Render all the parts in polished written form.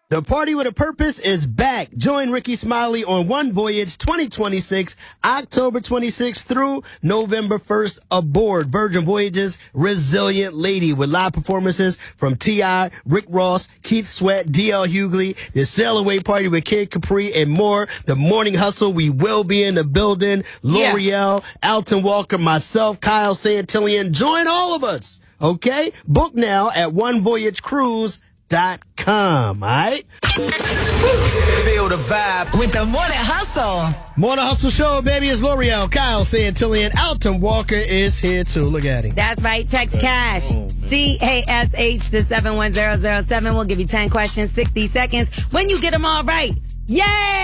The Party with a Purpose is back. Join Ricky Smiley on One Voyage 2026, October 26th through November 1st aboard Virgin Voyage's Resilient Lady with live performances from T.I., Rick Ross, Keith Sweat, D.L. Hughley, the Sail Away Party with Kid Capri, and more. The Morning Hustle, we will be in the building. L'Oreal, Alton Walker, myself, Kyle Santillian. Join all of us, okay? Book now at onevoyagecruise.com. All right? Feel the vibe with the Morning Hustle. Morning Hustle Show, baby, is L'Oreal, Kyle Santillian, Alton Walker is here too. Look at him. That's right. Text CASH, CASH to 71007. We'll give you 10 questions, 60 seconds. When you get them all right, yay!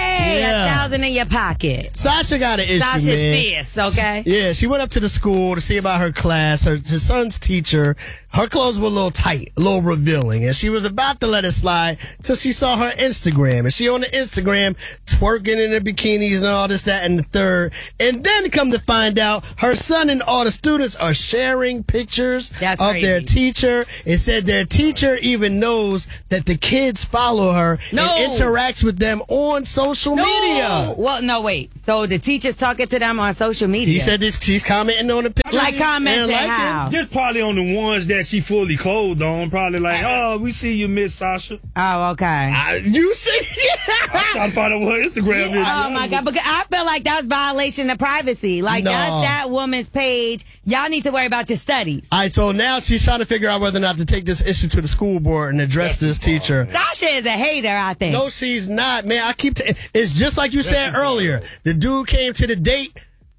Yeah. $1,000 in your pocket. Sasha got an issue, Sasha's man. fierce, okay? Yeah, she went up to the school to see about her class. Her son's teacher, her clothes were a little tight, a little revealing, and she was about to let it slide till she saw her Instagram. And she on the Instagram twerking in her bikinis and all this, that, and the third. And then come to find out, her son and all the students are sharing pictures of their teacher. It said their teacher even knows that the kids follow her and interacts with them on social media. Well, no, wait. So the teacher's talking to them on social media. He said this. She's commenting on the pictures. Like commenting how? Just probably on the ones that she fully clothed on. Probably like, oh, we see you, Miss Sasha. Oh, okay. You see? I'm trying to find out what her Instagram is. Oh, my God. Because I feel like that's violation of privacy. Like, that's that woman's page. Y'all need to worry about your studies. All right, so now she's trying to figure out whether or not to take this issue to the school board and address this teacher. Sasha is a hater, I think. No, she's not, man. It's just like you said earlier. The dude came to the date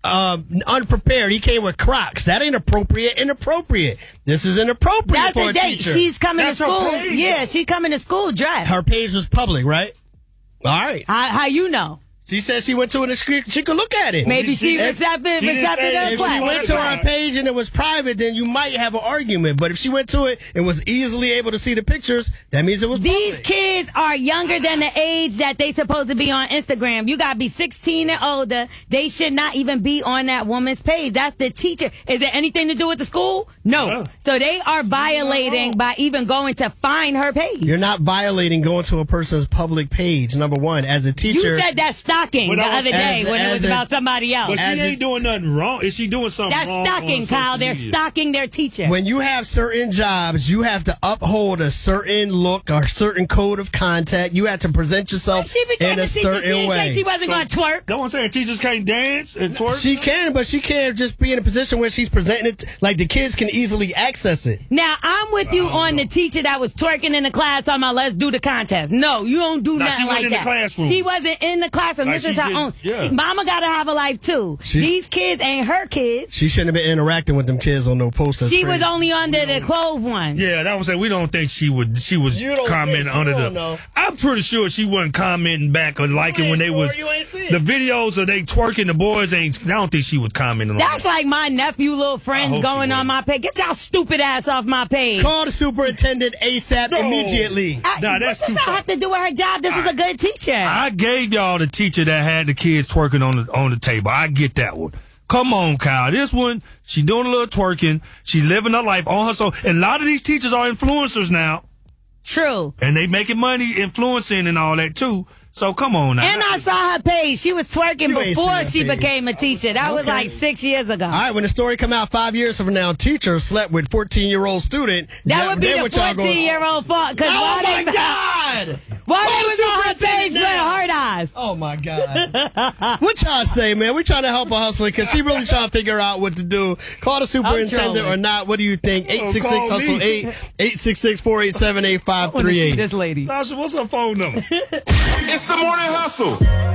unprepared. He came with Crocs. That ain't appropriate. Inappropriate. This is inappropriate. That's for a date. teacher. She's coming to school. Yeah, she coming to school dressed. Her page was public, right? All right. How you know? She said she went to it and she could look at it. Maybe she accepted If she went to her page and it was private, then you might have an argument. But if she went to it and was easily able to see the pictures, that means it was These public. kids are younger than the age that they supposed to be on Instagram. You got to be 16 and older. They should not even be on that woman's page. That's the teacher. Is there anything to do with the school? No. So they are violating by even going to find her page. You're not violating going to a person's public page, number one. As a teacher. You said that's stalking the other day when it was about somebody else. But she ain't doing nothing wrong. Is she doing something wrong? That's stalking, Kyle. They're stalking their teacher. When you have certain jobs, you have to uphold a certain look or certain code of contact. You have to present yourself in a certain way. She wasn't going to twerk. Don't say teachers can't dance and twerk. She can, but she can't just be in a position where she's presenting it like the kids can easily access it. Now, I'm with you on the teacher that was twerking in the class talking about let's do the contest. No, you don't do nothing like that. She wasn't in the classroom. She wasn't in the classroom. Like this is her own. Yeah. Mama got to have a life, too. These kids ain't her kids. She shouldn't have been interacting with them kids on no posters. She was only under the clothes one. Yeah, that was saying we don't think she was commenting under the. I'm pretty sure she wasn't commenting back or liking when they was the videos of they twerking. The boys ain't. I don't think she was commenting. That's like my nephew, little friends going on my page. Get y'all stupid ass off my page. Call the superintendent ASAP immediately. Nah, that's what does that have to do with her job? This is a good teacher. I gave y'all the teacher that had the kids twerking on the table. I get that one. Come on, Kyle. This one, she doing a little twerking. She living her life on her soul. And a lot of these teachers are influencers now. True. And they making money influencing and all that too. So come on now. And I saw her page. She was twerking before she became a teacher. That was like 6 years ago. All right, when the story come out 5 years from now, teacher slept with 14-year-old student. That would be the 14-year-old fault. Oh, my God! Why they was on her page with hard eyes? Oh, my God. What y'all say, man? We trying to help a hustler because she really trying to figure out what to do. Call the superintendent or not. What do you think? 866-HUSTLE-8, 866-487-8538. This lady. Sasha, what's her phone number? It's the Morning Hustle.